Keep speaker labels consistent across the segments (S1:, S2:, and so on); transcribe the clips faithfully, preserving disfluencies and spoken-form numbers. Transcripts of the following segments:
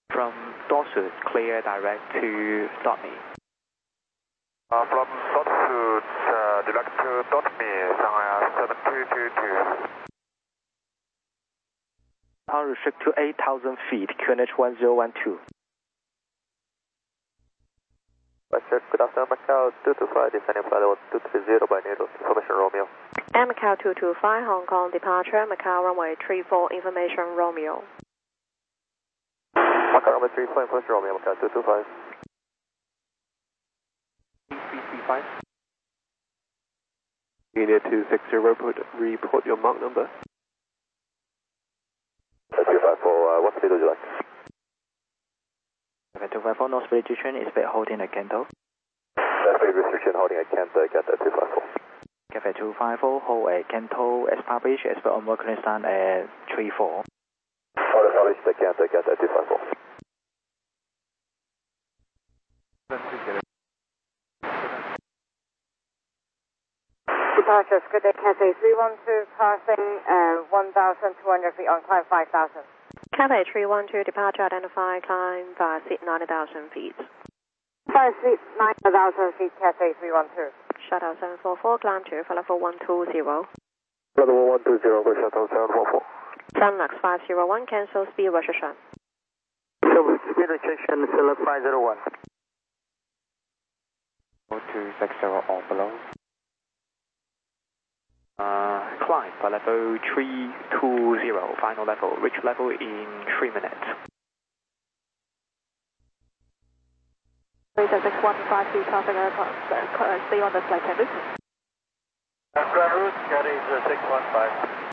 S1: From Dorsud, clear direct to Dotney.
S2: Uh, from Dorsud, uh, direct to Dotney, Shanghai seven two two two.
S3: Unrestrict to eight thousand feet, Q N H one zero one two.
S2: Western, good afternoon, Macau two two five, descending flight level two three zero by Needle, information Romeo.
S4: And Macau two two five, Hong Kong departure, Macau runway three four, information Romeo.
S2: Macau runway three four, information Romeo, Macau two two five.
S1: three three five.
S5: Unit two six zero, report, report your mark number.
S2: two five four, uh, what speed would you like?
S3: two five four, no speed restriction, is bit holding at Kanto.
S2: Speed restriction holding at Kanto, Kanto two five four.
S3: Cafe two five four, hold at Kanto, as published, as per onboard clearance stand at three four.
S2: Hold at published at Kanto, Kanto two five four.
S6: Departure, good day, Cathay three one two, passing uh, one thousand two hundred feet on climb five thousand.
S4: Cathay three one two, departure identify, climb via seat nine thousand feet.
S6: Five feet, nine thousand feet, Cathay three one two.
S4: Shuttle seven four four, climb to level one two zero.
S2: Level one two zero, go shuttle seven four four.
S4: Sunlux five zero one, cancel speed restriction.
S2: So speed restriction, select five zero one.
S1: two six zero or below. Uh, climb for level three two zero, final level, reach level in three minutes.
S4: six one five two, traffic, stay on the flight attendant.
S2: Ground route, Cathay is six one five.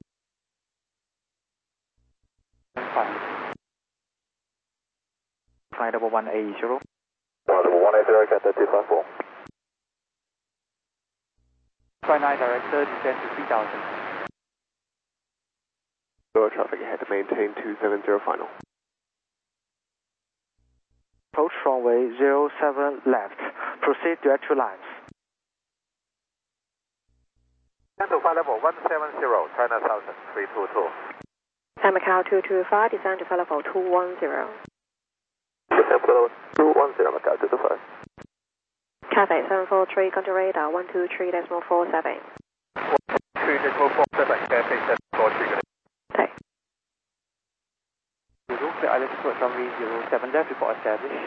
S3: Flight level one eight zero.
S2: Level one eight zero, Cathay two five four.
S1: Flight nine director, descend to three thousand.
S5: Lower traffic ahead, maintain two seven zero final.
S3: Approach runway zero seven left, proceed direct to lines.
S2: Kanto flight level one seven zero, China Southern three two two.
S4: And Macau two two five, descend to level two one zero.
S2: Descend to level two one zero, Macau two two five.
S4: Cathay seven four three, contour radar one two three decimal four seven.
S2: three decimal four seven, Cathay seven four three.
S4: Okay.
S1: Zero, clear island support runway zero seven left, report established.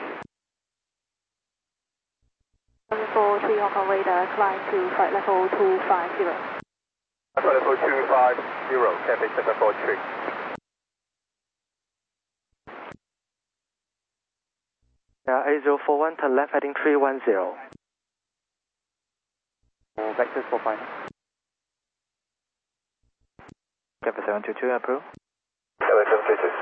S4: seven four three, Hong Kong radar, climb to flight level two five zero.
S2: Flight level two five zero, Cathay seven four three.
S3: Uh, eight zero four one, turn left heading three one zero.
S1: Vectors for final.
S3: Cafe seven two two, approve.
S2: Cathay seven two two.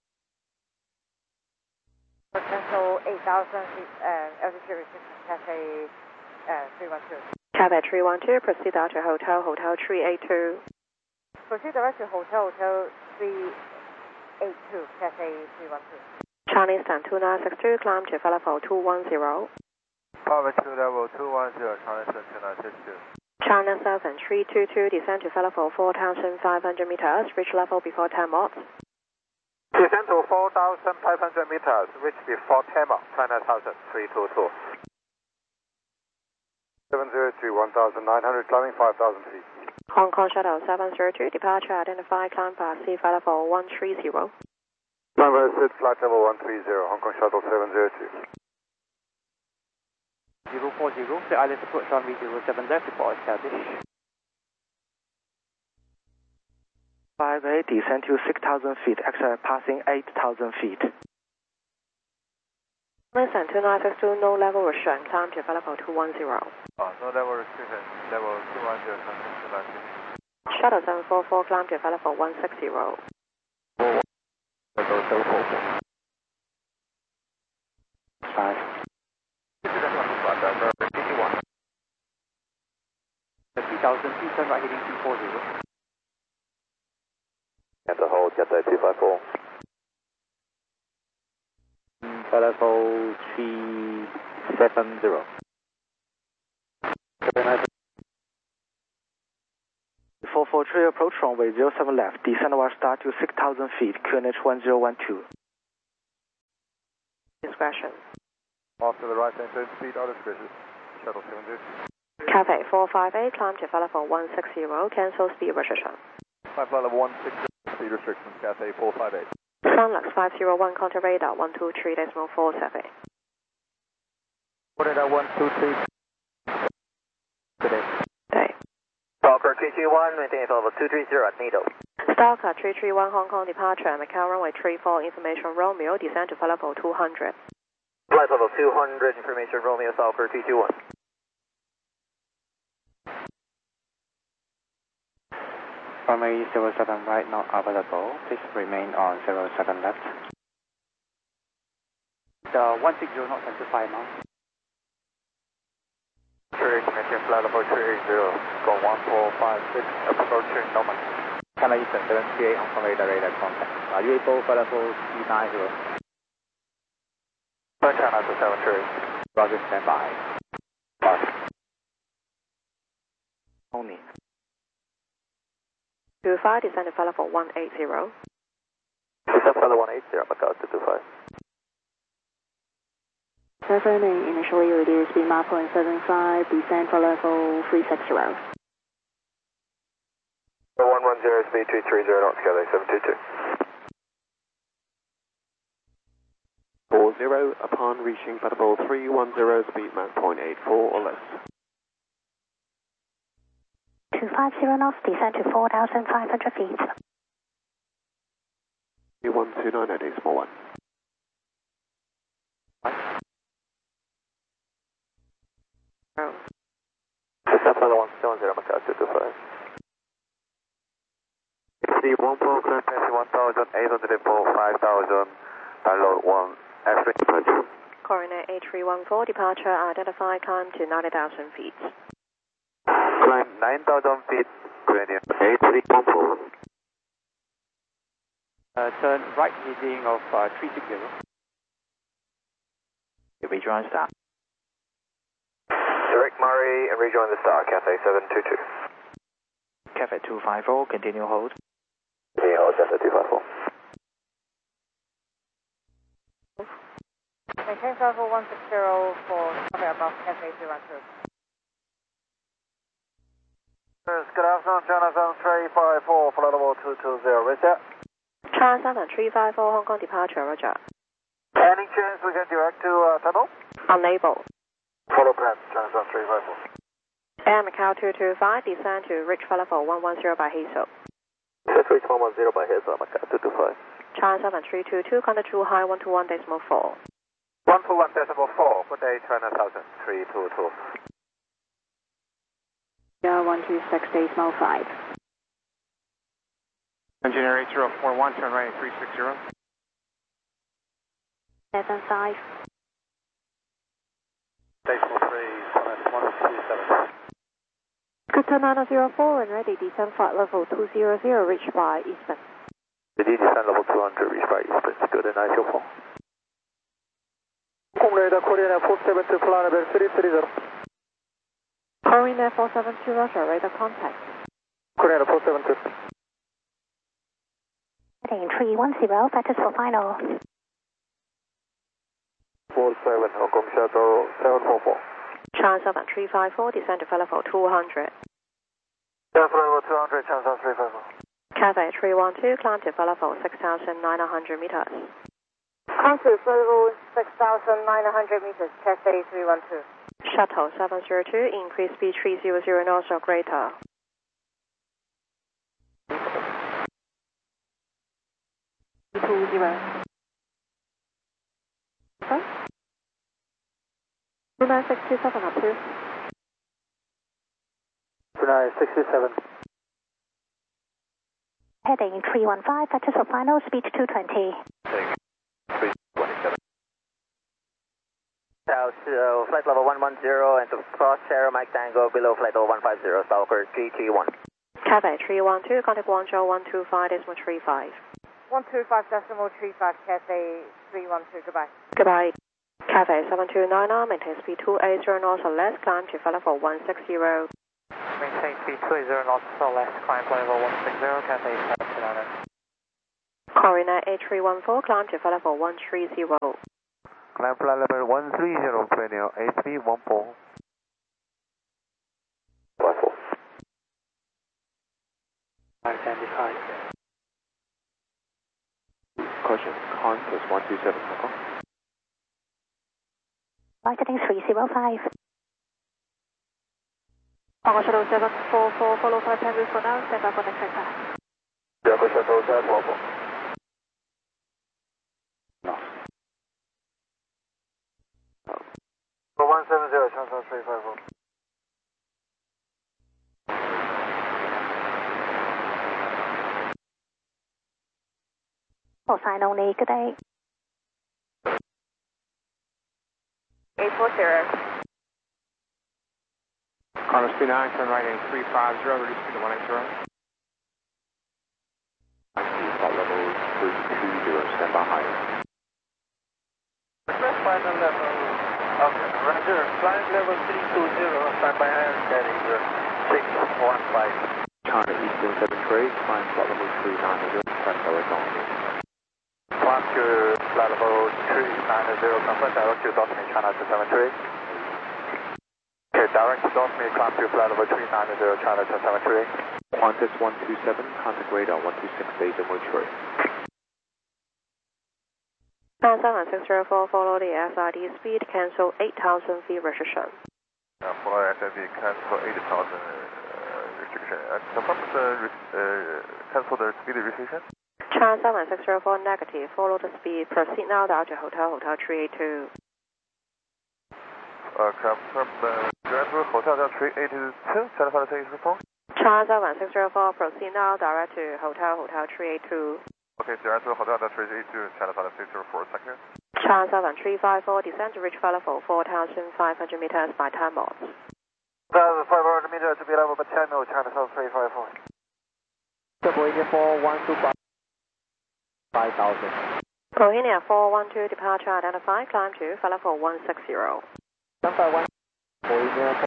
S6: Potential eight thousand feet, uh, altitude restriction, Cathay uh, three one two.
S4: Cathay three one two, proceed out to hotel, hotel three eight two.
S6: Proceed direct to hotel, hotel three eight two, Cathay three one two.
S4: Chinese stand two nine six two, climb to level two one zero.
S2: Power to level two one zero, China Southern two nine six two.
S4: China Southern three two two, descend to level four thousand five hundred meters, reach level before ten knots.
S2: Descend to four thousand five hundred meters, reach before ten knots, China Southern three two two. seven zero two, one thousand nine hundred, climbing five thousand feet.
S4: Hong Kong Shuttle seven zero two, departure identify, climb via sea flight level one three zero.
S2: Number six, flight level one three zero, Hong Kong Shuttle seven zero two.
S1: zero four zero, clear island support runway zero seven left, report established.
S3: five eight, descend to six thousand feet, exit passing eight thousand feet.
S4: Listen, two nine six two, no level restriction, climb to level two one zero.
S2: Oh, no level restriction, level two one zero, two nine six.
S4: Shuttle seven four four, climb to level one six zero.
S3: Five.
S1: three thousand feet, turn right heading two four zero.
S2: Kanto hold, Cathay two five four.
S1: Level three seven zero.
S3: four four three, approach runway zero seven left, descend our start to six thousand feet, Q N H one zero one two.
S4: discretion.
S2: Off to the right, maintain speed out of discretion. Shuttle seven two.
S4: Cathay four five eight, climb to flight level one six zero, cancel speed restriction.
S2: Flight level one six zero, speed restrictions, Cathay four five eight.
S4: Sunlux five zero one, contact radar one two three decimal four seven.
S2: Radar one two three. Today.
S4: Day.
S7: Stalker three two one, maintain level two three zero at Nido.
S4: Stalker three three one, Hong Kong departure, Macau runway three four, information Romeo, descend to flight level two hundred.
S7: Flight level two hundred, information Romeo, Stalker three two one.
S3: Runway zero seven right not available. Please remain on zero seven left. The one six zero not center five now.
S2: Three, maintain flight level three eight zero, go one four five six, approaching Norman.
S3: China Eastern seven three eight, Hong Kong radar radar contact. Are you able for level three nine zero?
S2: China to seven three.
S3: Roger, stand by. Only.
S4: two five, descend to flight level one eight zero.
S7: Descend flight level one eight zero, Macau two two five.
S8: seven initially reduced speed Mach zero point seven five, descend for level three six zero.
S2: one one zero, speed two three zero knots, Cathay seven two two.
S5: four zero, upon reaching level three one zero, speed Mach zero point eight four or less.
S8: two five zero knots, descend to four thousand five hundred feet.
S5: one two nine at decimal one.
S2: Descend flight one seven zero, Macau two two five. Speed one four, climb past one thousand eight hundred four, five thousand, download one, F three departure.
S4: Coordinate eight three one four, departure identified, climb to ninety thousand feet.
S2: Climb nine thousand feet, gradient eight three one four.
S3: Uh, turn right heading of uh, three six zero. Rejoin star.
S2: Direct Murray and rejoin the star, Cathay seven two two.
S3: Cathay two five four, continue hold.
S2: Continue hold, Cathay two five four.
S6: Maintain flight level one six zero for cover above Cathay two one two.
S2: Good afternoon, China seven three five four, flight level two two zero, Roger.
S4: China seven three five four, Hong Kong departure, Roger.
S2: Any chance we can direct to uh, tunnel?
S4: Unable.
S2: Follow plan, China seven three five four.
S4: Air Macau two two five, descend to reach flight level one one zero by Heathrow.
S2: Let's reach one one zero by Heathrow, Macau two two five.
S4: China seven three two two, contact True High one two one decimal four.
S2: one two one decimal four, good day, China thousand three two two.
S8: Yeah, one two six decimal five.
S2: Engineer eight zero four one, turn right three six zero.
S8: seven five.
S2: Decimal three, one two seven.
S4: Good turn nine zero four and ready, descend flight level two zero zero, reach by Eastern.
S2: The descent level two hundred, reach by Eastern, good day, nine zero four. Hong Radar Korean four seven two, flight level three three zero.
S4: Korean Air four seven two, Roger, radar contact.
S2: Korean four seven two.
S8: Heading three one zero, status for final.
S2: four seven, Hong Kong Shuttle seven four four.
S4: China seven three five four, descend to flight level two hundred.
S2: Yeah, flight level two hundred, China seven three five four.
S4: Cathay three one two, climb to flight level six thousand nine hundred meters.
S6: Climb to flight level six thousand nine hundred meters, Cathay three one two.
S4: Shuttle seven zero two, increase speed three hundred knots or greater.
S8: two zero.
S4: Sorry? two nine six two seven, approved.
S2: two nine six two seven.
S8: Heading three one five, status for final, speed two twenty.
S2: three twenty-seven.
S7: South, uh, flight level one one zero and to cross Sierra Mike Tango below flight level one five zero, Stalker three three one.
S4: Cathay three one two, contact Guangzhou one two five decimal three five.
S6: one two five decimal three five, Cathay three one two, goodbye.
S4: Goodbye. Cathay seven two nine nine, maintain speed two eighty knots or less, climb to flight level one six zero.
S1: Maintain speed two eighty knots or less, climb flight level one six zero, Cathay seven two nine nine.
S4: Coordinate eight three one four, climb to flight level one three zero.
S2: climb flight level one three zero, Premier A three one four.
S5: Flight four.
S3: five seventy-five.
S5: Caution, Qantas one two seven, Hong Kong.
S8: Flight heading three zero five.
S4: Hong Kong Shuttle seven four four, follow five Tango for now, stand by for next takeoff.
S2: Java Shuttle seven four four. one seven zero, transfer three five four.
S8: Call sign only, good day.
S4: eight four zero.
S2: Carlos two nine, turn right in three five zero, reduce speed to one eight zero.
S5: Flight level three two zero, stand by higher.
S2: Request final level, okay, Roger, flight level three two zero, stand by higher, heading six one five.
S5: China Eastern seven three, climb flight level three nine zero, press horizontal.
S2: Climb to flight level three nine zero, confirm direct to Dot Me, China two seven three. Okay, direct to Dot Me, climb to flight level three nine zero, China two seven three.
S5: Qantas one two seven, contact radar one two six eight, and tree.
S4: nine seven six zero four, follow the S I D speed, cancel eight thousand feet restriction.
S2: Uh, follow S I D, cancel eight thousand uh, restriction. Uh, confirm the uh, cancel the speed restriction.
S4: China seven six zero four, negative, follow the speed, proceed now down to Hotel, Hotel three eight two.
S2: Uh, confirm the direct to Hotel, Hotel three eight two, China five six zero four.
S4: China seven six zero four, proceed now direct to Hotel, Hotel three eight two.
S2: Okay, direct to Hotel, Hotel three eight two, China five six zero four, thank you.
S4: China seven three five four, descend to reach flight level four thousand five hundred meters by time knots.
S2: five hundred meters to be level by ten knots, China seven three five four.
S3: Boeing four one two five. five thousand.
S4: Bohemia four one two, departure identified, climb to flight level one six zero.
S3: Number one. Boeing.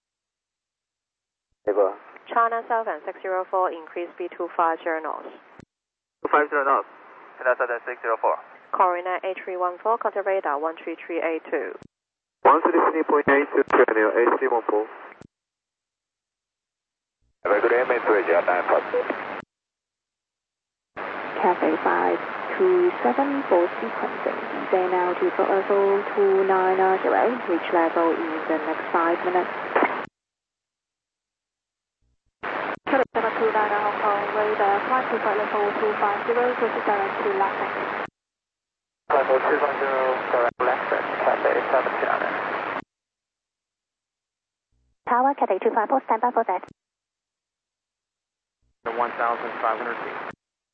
S4: China seven six zero four, increase speed to five zero knots.
S2: two five zero knots, China seven six zero four.
S4: Coordinate eight three one four, contact radar one three three eight two.
S5: one three point eight two, Premier A three one four.
S2: Have a good day, mate, to you, nine five.
S8: Cathay five two seven for sequencing. Descend now to flight level two nine zero, reach level in the next five minutes.
S4: Shuttle seven two nine Hong Kong, radar flight to flight level two five zero, proceed direct to Lafayette.
S2: Flight level two five zero, direct Lafayette, Cathay seven two nine.
S8: Tower, Cathay two five four, stand by for that.
S2: one thousand five hundred feet.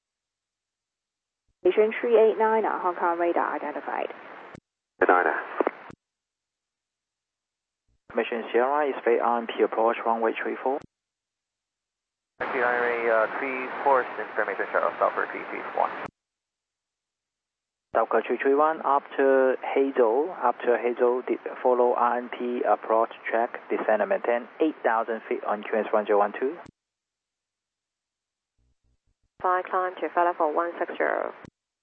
S8: Station three eight nine, Hong Kong radar identified.
S5: Niner.
S3: Mission Sierra is straight on P approach runway three four.
S2: Itinerary uh, three four, information shuttle, stop for T C one.
S3: Delta three three one, after Hazel, after Hazel, follow R N P approach track, descend and maintain eight thousand feet on Q S one zero one two.
S4: Flight climb to flight level one six zero.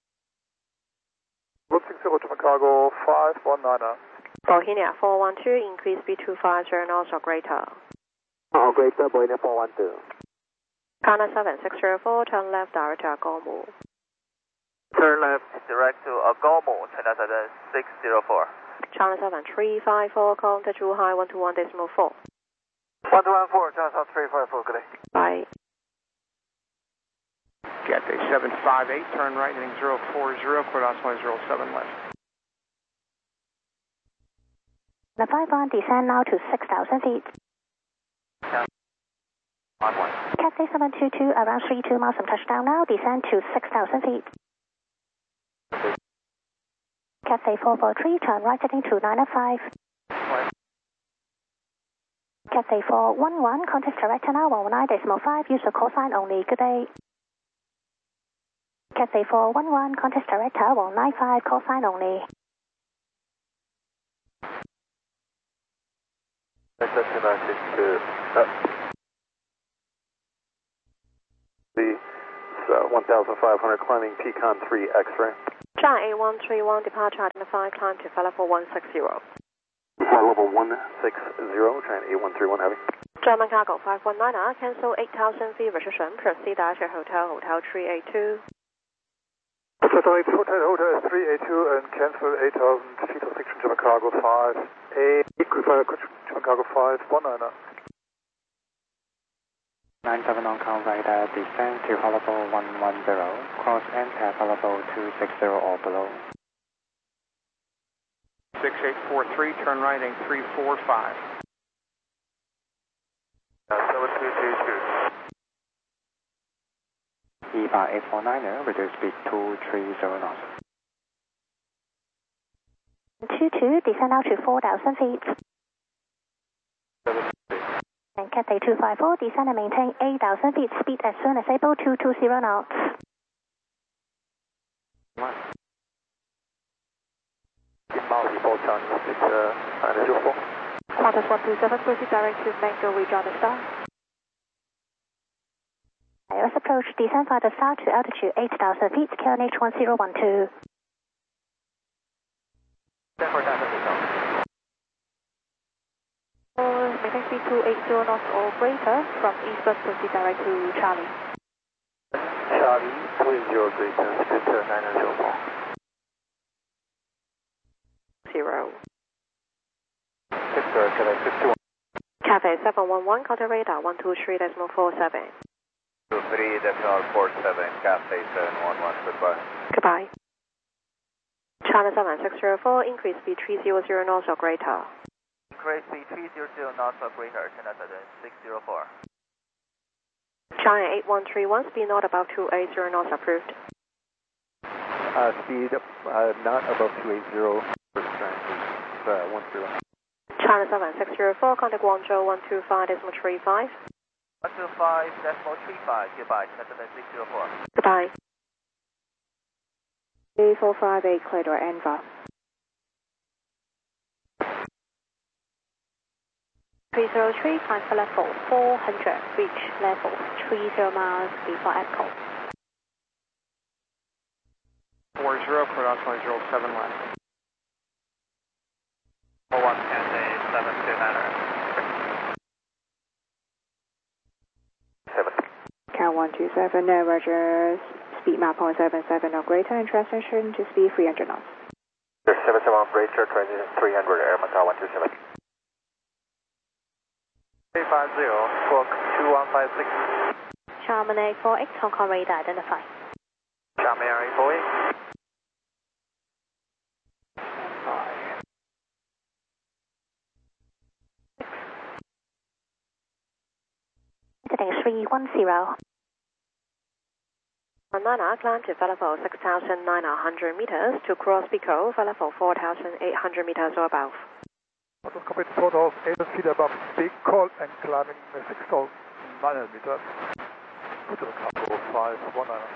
S2: one six zero to Chicago, five one nine.
S4: Bohemia four one two, increase speed to five zero knots or greater.
S5: Oh, greater, Boeing four one two.
S4: China seven six zero four, turn left direct to Agomu.
S2: Turn left, direct to Agomu, China seven six zero four.
S4: China seven three five four, contact Zhuhai one two one decimal four.
S2: one two one four, China seven three five four, good day.
S4: Bye.
S2: Cathay seven five eight, turn right, heading zero four zero, clear oscillator zero seven left.
S8: The five one, descend now to six thousand feet.
S2: On one.
S8: Cathay seven two two, around three two miles from touchdown now, descend to six thousand feet. Cathay four four three, turn right heading to nine five. Cathay four one one, contact director now one nine decimal five, use the call sign only, good day. Cathay four one one, contact director one nine five, call sign only.
S2: The uh, one thousand five hundred climbing Pecan three X-ray.
S4: China eight one three one, departure identified, climb to flight level one six zero.
S2: Flight level one six zero, China eight one three one heavy.
S4: German cargo five one nine, cancel eight thousand feet restriction, proceed to Hotel, Hotel three eight two.
S2: Hotel Hotel Hotel three eight two and cancel eight thousand feet of section German cargo five eight, German cargo five one nine.
S3: nine seven on count radar, descend to flight level one one zero, cross enter flight level two six zero or below.
S1: six eight four three, turn right and three four five.
S2: seven two two two.
S3: E bar eight four nine, reduce speed two three zero knots.
S8: two two, descend out to four thousand feet. And Cathay two five four, descend and maintain eight thousand feet, speed as soon as able, two two zero knots.
S2: Inbound report Chinese, it's uh, nine zero four.
S4: Qantas one two seven, proceed direct to Mango, rejoin the star.
S8: Iris approach, descend via the star to altitude eight thousand feet, K N H one zero one two.
S4: Maintain speed two eight zero knots or greater, from eastward proceed direct to Charlie.
S2: Charlie, two eight zero greater, Victor nine zero four.
S4: Zero.
S2: Victor, Cathay six two one.
S4: Cathay seven one one, contact radar one two three decimal four seven.
S2: two three decimal four seven, Cathay seven one one, goodbye.
S4: Goodbye. China seven six zero four, increase speed three hundred knots or greater.
S2: Increase speed three hundred knots or greater, China seven six zero four.
S4: China eight one three one, speed not above two eighty knots approved.
S2: Uh, speed uh, not above two eighty, uh, one zero.
S4: China seven six zero four, contact Guangzhou one two five decimal three five.
S2: one two five decimal three five, goodbye, China seven six zero four.
S4: Goodbye.
S8: three four five eight, clear door, Enva.
S4: three zero three, climb for level four hundred, reach level three zero miles before Echo.
S1: four zero, clear out one zero seven left.
S2: four one, Cathay seven two nine. seven.
S8: Count one two seven, no, Roger. Speed map point seven seven or greater, and transition to speed three hundred knots.
S2: seven seven operator, transition three hundred, Air Macau one two seven. eight five zero, squawk two one five six.
S4: Charman eight four eight, Hong Kong radar identified.
S2: Charman eight four eight.
S8: Today three one zero.
S4: Nana, climb to flight level six thousand nine hundred meters to cross Pico, flight level four thousand eight hundred meters or above.
S2: Auto complete total of eight feet above big call and climbing six thousand nine hundred meters. Hotel cargo five one nine.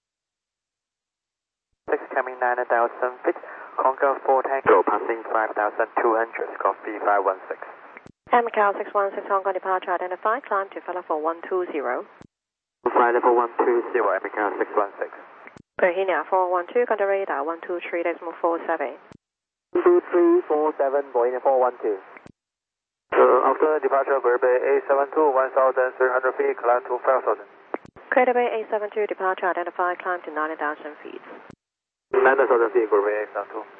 S2: Six coming nine thousand feet. Conquer four Tango passing five thousand two hundred. Coffee five one six.
S4: M C A L six one six Hong Kong departure identified. Climb to flight level one two zero.
S2: Flight level one two zero. M C A L six one six.
S4: Perhinia four one two. Contact radar one two three decimal four seven.
S7: two three four seven, Boeing four one two.
S2: Uh, after departure, Bay A seven two, one thousand three hundred feet, climb to five thousand.
S4: Crater Bay A seven two departure identified. Climb to nine thousand feet.
S2: nine thousand feet, Bay A seven two.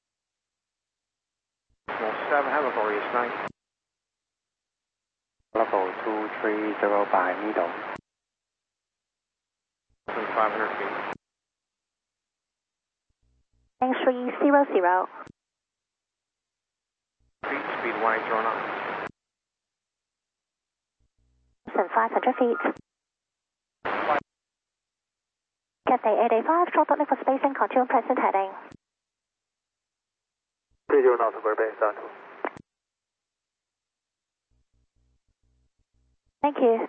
S1: Well, seven, have a glorious night.
S3: Level two three zero by middle.
S1: five hundred feet.
S8: three zero zero.
S1: Feet, speed one eight zero knots.
S8: five hundred feet. Cathay eight eight five, short for space and continue present heading.
S2: three zero knots, Bay A seven two.
S8: Thank you.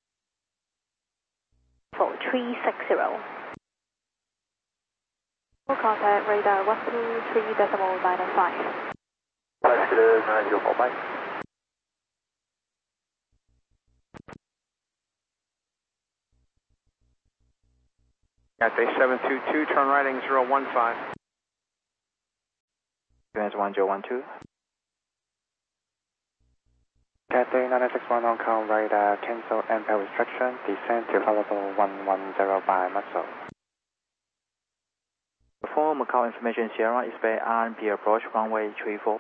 S8: For three six zero.
S4: Full contact radar one two three decimal nine five.
S2: Flight speed nine zero four, bye.
S9: Cathay seven two two, turn righting zero one five.
S3: Q S one zero one two.
S10: Cathay nine six one Hong Kong radar, cancel M P L restriction, descend to level one one zero by muscle.
S3: For Macau information, Sierra is by R and B approach runway three four.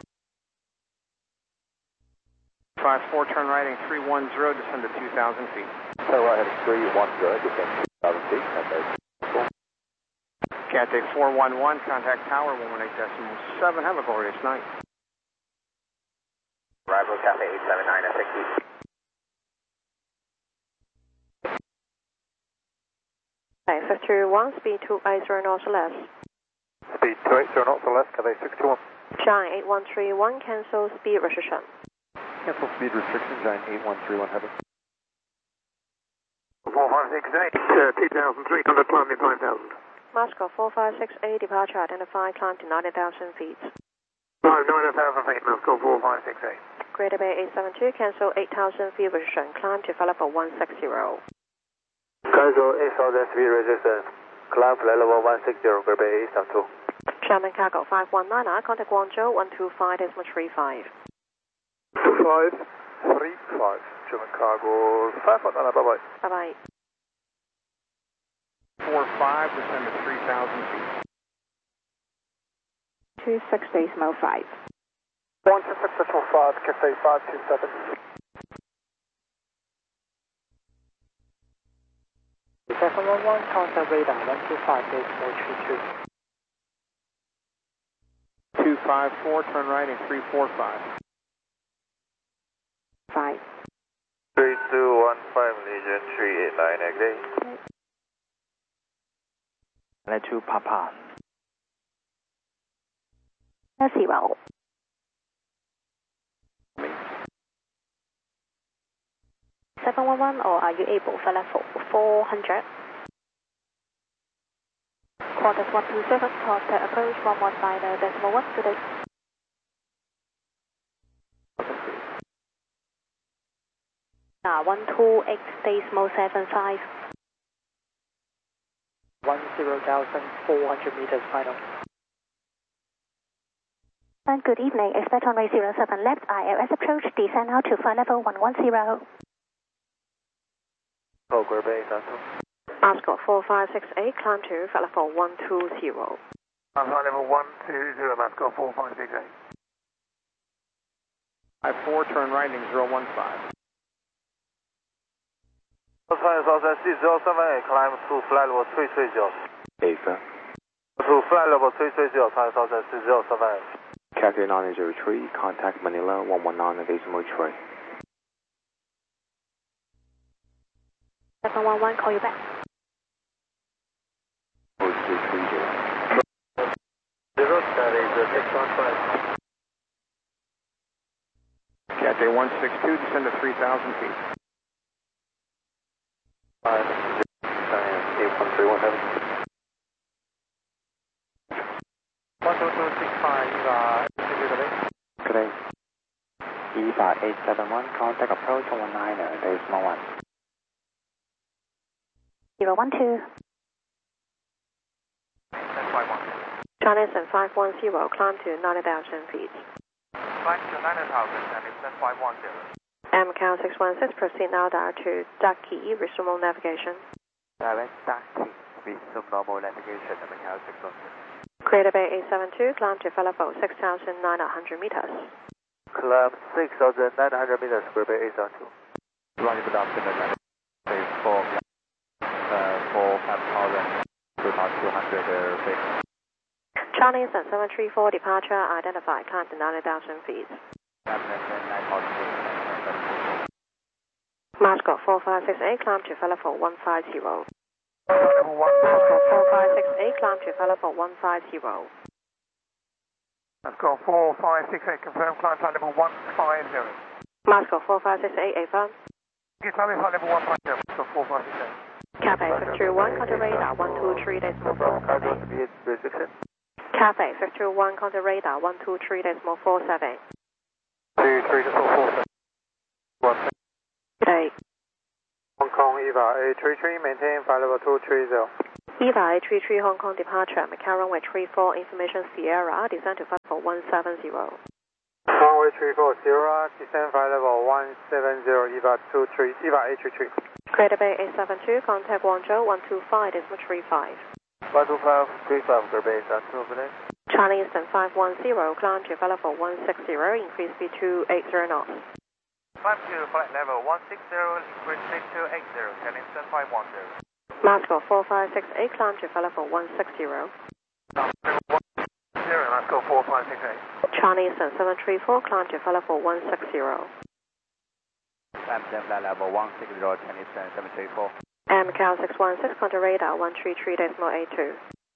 S9: five four, turn righting three one zero, descend to two thousand feet.
S2: Turn right heading three one zero, descend to two thousand feet.
S9: Cathay four one one, contact tower one one eight decimal seven, have a glorious night.
S7: Arrival Cathay eight seven nine at sixty.
S4: six two one, speed two eight zero knots or less.
S2: Speed two eight zero knots or less, Cathay six two one.
S4: Giant eight one three one, cancel speed restriction.
S2: Cancel speed restriction, Giant eight one three one, heaven. four five six eight, uh, two thousand three hundred, climbing five thousand.
S4: Moscow four five six eight, departure identified, climb to ninety thousand feet.
S2: Climb ninety thousand feet, Moscow four five six eight.
S4: Greater Bay eight seven two, cancel eight thousand feet restriction, climb to developer one six zero.
S2: Cancel eight thousand feet resistance, climb flight level one six zero, Greater Bay eight seven two.
S4: German cargo five one nine, contact Guangzhou one two five decimal three five.
S2: two five three five, German cargo five one nine, bye bye.
S4: Bye bye.
S9: four five, descend to three thousand feet.
S8: two six decimal five.
S2: one two six decimal five, Cathay five two seven.
S3: seven one one, contact radar one two five decimal three two.
S9: two five four, turn righting three four five.
S8: five.
S2: three two one five, Legion three eight nine, exit.
S3: Let to Papa.
S8: Zero. seven one one, or are you able for level four hundred?
S4: Contact one two seven, contact approach one one nine decimal one, good day.
S8: Uh, one two eight decimal seven five.
S3: one zero thousand four hundred meters final.
S8: And good evening, expect runway zero seven left, I L S approach, descend now to flight level one one zero.
S2: Oh, Greater Bay eight seven two.
S4: Moscow four five six eight, climb to flight level one two zero.
S2: Flight level one two zero, Moscow four five six eight.
S9: five four, turn righting zero one five.
S2: Flight level six zero seven eight, climb to flight level three three zero.
S5: Eight, sir.
S2: To flight level three three zero, flight level six zero seven eight.
S5: Cathay nine zero three, contact Manila one one nine decimal three.
S8: seven one one, call you back.
S5: oh three three zero.
S2: Zero, that is six one five.
S9: Cathay one six two, descend to three thousand feet.
S2: five, eight one three one, heaven. one two two six five, uh,
S10: Today, Eva eight seven one, contact approach one nine decimal one.
S8: zero one two.
S4: China and five one zero, climb to ninety thousand feet.
S2: Climb to ninety thousand, and it's five one zero.
S4: M C A L six one six, proceed now down to Ducky, resume navigation.
S2: Direct Ducky, resume normal navigation, M C A L six one six.
S4: Greater Bay eight seven two, climb to flight level six thousand nine hundred meters.
S2: Climb six thousand nine hundred meters, Greater Bay eight seven two. Running good afternoon, phase four, uh, for five thousand, about two hundred feet.
S4: Chinese and seven three four, departure identified, climb to ninety thousand feet. Moscow four five six eight, climb to flight level one five zero. Moscow four five six eight, climb to flight level one five zero.
S2: Moscow four five six eight, confirm climb flight level one five zero.
S4: Moscow four five six eight, affirm.
S2: Get climbing flight level one five zero, Moscow four five six eight.
S4: Cathay six two one, contact radar one two three decimal four seven.
S2: Speed restriction.
S4: Cathay six two one, contact radar one two three decimal four seven.
S2: two three decimal four seven.
S4: Good day.
S2: Hong Kong Eva eight three three, maintain flight level two three zero.
S4: Eva eight three three Hong Kong departure, Macau runway three four, information Sierra, descend to flight level one seven zero.
S2: Runway three four, Sierra, descend flight level one seven zero, Eva two three, Eva eight three three.
S4: Greater Bay eight seven two, contact Guangzhou one two five, decimal three five.
S2: one two five, three five, Greater Bay, that's over there.
S4: Charlie Eastern five one zero, climb to flight level one six zero, increase speed to eight zero knots.
S2: Climb to flight level one six zero, increase speed to eight zero, Charlie Eastern five one zero.
S4: Moscow four five six eight, climb to flight level one six zero.
S2: Moscow four five six eight.
S4: Charlie Eastern seven three four, climb to flight level one six zero.
S11: Climb to flight level one six zero, Charlie Eastern seven three four.
S4: And Macau six one six, contact radar one three three decimal eight two.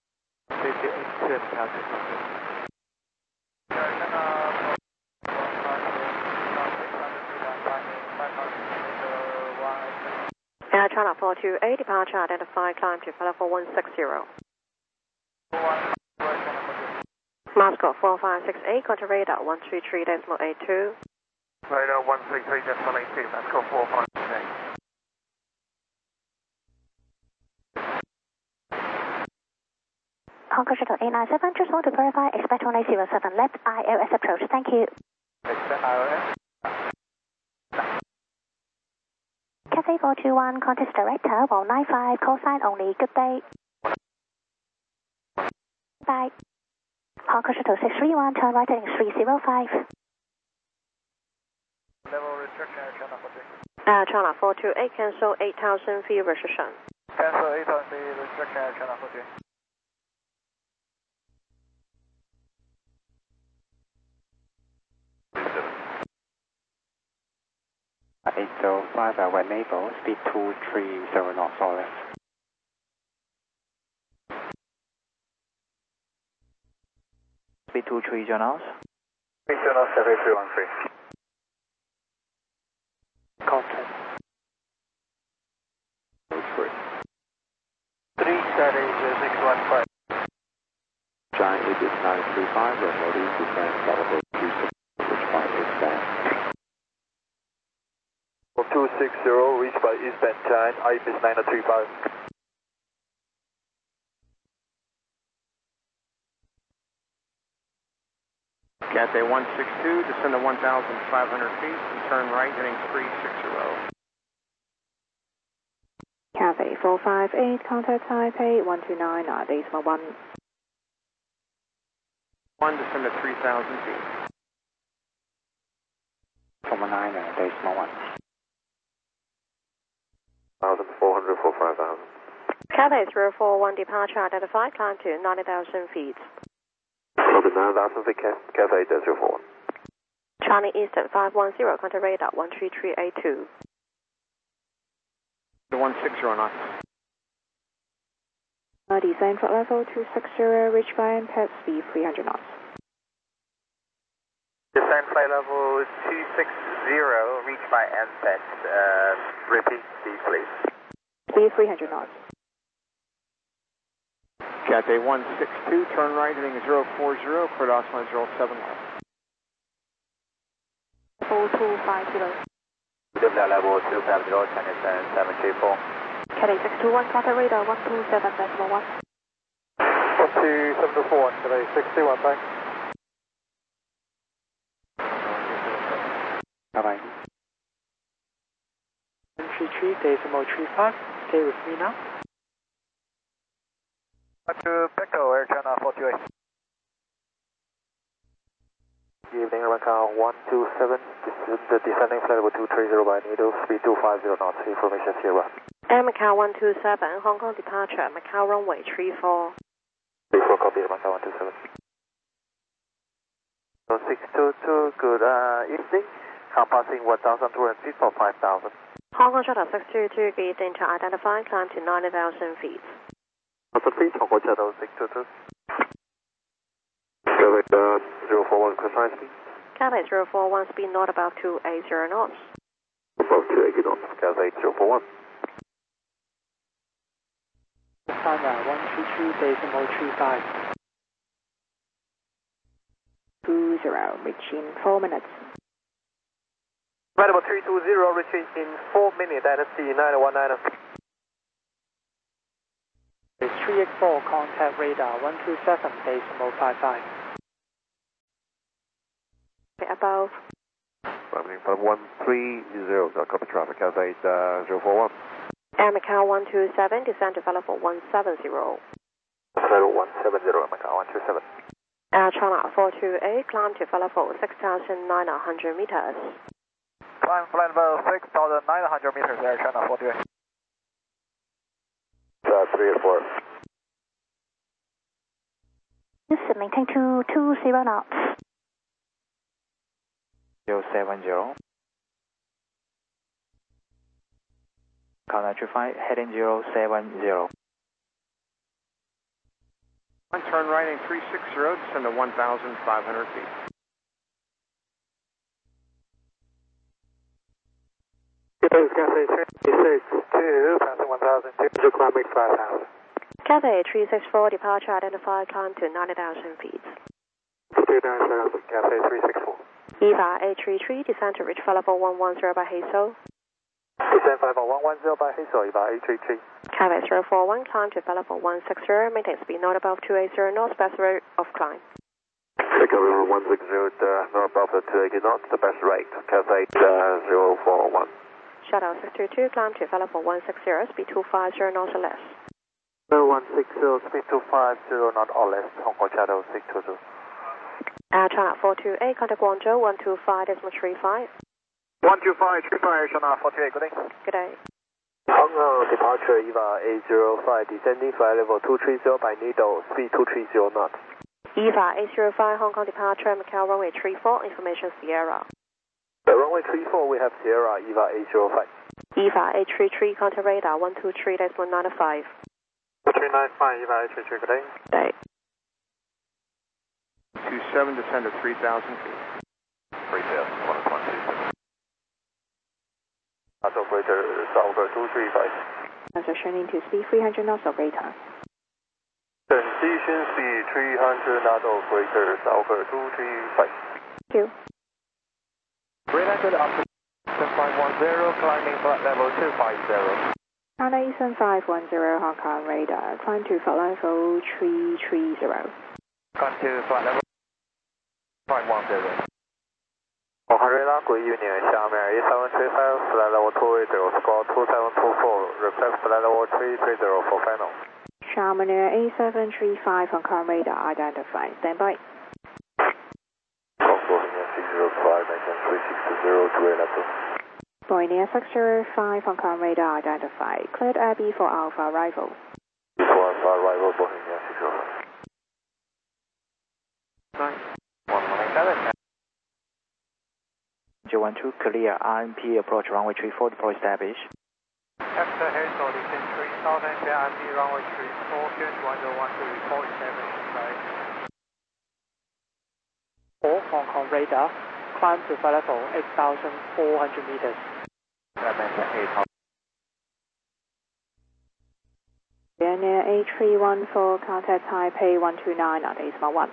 S4: Air China four two eight, departure identified, climb to flight level one six zero. Moscow four five six eight, contact radar one three three decimal eight two.
S2: Radar one three three decimal eight two, Moscow four five six eight.
S8: Hong Kong Shuttle eight nine seven, just want to verify, expect one eight zero seven left, I L S approach, thank you.
S2: Expect I L S.
S8: Cathay four two one, contact director one nine five, call sign only, good day. Bye. Hong Kong Shuttle six three one, turn right heading three zero five.
S2: Level restriction, Air China four two eight.
S4: Air China four two eight, cancel eight thousand feet restriction.
S2: Cancel eight thousand feet restriction, Air China four two eight.
S10: eight zero five, uh, when naval, speed two three zero knots, all left.
S3: Speed two three zero knots.
S2: three zero knots, seven three one three.
S3: Contact.
S2: three settings, six one five.
S5: Giant Aegis nine three five, runway descend, flight level two six zero, which by eastbound.
S2: two six zero, reached by eastbound Giant, Ibis nine three five.
S9: Cathay one six two, descend to one thousand five hundred feet and turn right heading three six zero.
S8: Cathay four five eight, contact Taipei one two nine, uh, decimal one.
S9: one, descend to three thousand feet.
S10: From nine, uh, decimal one.
S2: one thousand four hundred for five thousand.
S4: Cathay zero four one, departure identified, climb to ninety thousand feet.
S2: Copy nine thousand feet, Cathay zero four one.
S4: Charlie Eastern five one zero, contact radar one three three eight two.
S9: The one six zero knots.
S8: Uh, descend flight level two six zero, reach by M P E T, speed three hundred knots.
S2: Descend flight level two six zero, reach by M P E T. Uh, repeat speed, please.
S8: Speed three hundred knots.
S9: Cathay one six two, turn right heading zero four zero, clear to Osman zero seven one.
S8: four two five zero.
S11: Flight level two five zero, Chinese seven three four.
S8: Cathay six two one, contact radar one two seven decimal one.
S2: one two seven two four one, Cathay six two one, thanks.
S10: Bye-bye.
S3: one three three decimal three five, stay with me now.
S2: To Pecco, Air China four two eight. Good evening, Macau one two seven, the descending flight level two three zero by needle, speed two five zero knots, information Sierra.
S4: Air Macau one two seven, Hong Kong departure, Macau runway three four.
S2: three four, copy, Macau one two seven. six two two, good uh, evening. Car passing one thousand two hundred feet for five thousand.
S4: Hong Kong Shuttle six two two, gate danger identified, climb to ninety thousand feet.
S2: one thousand feet, Hong Kong Shuttle six two two. Cathay zero four one, precise speed.
S4: Cathay zero four one, speed not above two eight zero knots.
S2: Above two eighty knots, Cathay zero four one.
S3: Sana one three three decimal three five.
S8: two zero, reach in four minutes.
S2: Flight level three two zero, reaching in four minutes, Dynasty nine one nine.
S3: three X four, contact radar one two seven decimal five five.
S4: Above.
S5: Climbing from one three zero, copy traffic, Cathay uh, zero four one.
S4: Air Macau one two seven, descend to level one seven zero.
S2: Level one seven zero, Macau one two seven.
S4: Air China four two eight, climb to level six thousand nine hundred meters.
S2: Climb flight level six thousand nine hundred meters, Air China four two eight. Uh, three and four.
S8: Houston, maintain two two zero knots.
S3: zero seven zero. Count nine three five, heading zero seven zero.
S9: One turn right in three six zero, descend to one thousand five hundred feet.
S2: Cathay Cathay three six two, passing one thousand two, climbing five thousand.
S4: Cathay three six four, departure identified, climb to ninety thousand feet.
S2: two nine thousand, Cathay three six four.
S4: Eva eight three three, descend to reach level one one zero by Hazel.
S2: Descend five one one zero by Hazel, Eva eight three three.
S4: Cathay zero four one, climb to level one six zero, maintain speed not above two eighty knots, best rate of climb.
S5: Echo River one six zero, uh, not above the two eighty knots, the best rate, Cathay uh, zero four one.
S4: Shadow six two two, climb to level one six zero, speed two five zero knots or less.
S2: one six zero, speed two five zero knot or less, Hong Kong Shadow six two two.
S4: Air China four two eight, contact Guangzhou one two five decimal three five.
S2: one two five three five, China four two eight, good day.
S4: Good day.
S2: Hong Kong departure, Eva eight zero five, descending flight level two three zero by Needle, speed two three zero knots.
S4: Eva eight zero five, Hong Kong departure, Macau runway three four, information Sierra.
S2: The runway three four, we have Sierra, Eva eight zero five.
S4: Eva eight three three, contact radar one two three decimal nine five.
S2: three nine five, Eva eight three three, good day.
S4: Day.
S9: two seven, descend to three thousand feet.
S5: three thousand, one one two seven.
S2: That's operator, Salver two three five.
S8: Transition into speed three hundred knots of radar.
S2: Transition speed three hundred knot, operator, Salver two three five.
S8: Thank you.
S2: Radar good up to five one zero, climbing flight level two five zero.
S8: China Eastern five one zero, Hong Kong radar, climb to flight level three three zero.
S2: Climb to flight level five one zero. 我看radar good evening, 下面一三七三 flight level two eight zero, score two seven two four, request flight level three three zero for final.
S8: Xiamen Air eight seven three five, Hong Kong radar identified. Stand by.
S5: six zero five, maintain three six zero, two eight level.
S8: Boeing Air six zero five, Hong Kong radar identified. Cleared Air B for Alpha arrival.
S5: B for Alpha arrival, Boeing Air six zero five.
S9: Nine.
S2: one one seven.
S3: zero one two, clear R M P approach runway three four, deploy established.
S2: After Hazel, descend three thousand, R M P runway three four, change one zero one two, report established, right.
S3: four, Hong Kong radar, climb to flight level eight thousand four hundred meters.
S8: Air eight three one four, contact Taipei one two nine on decimal one.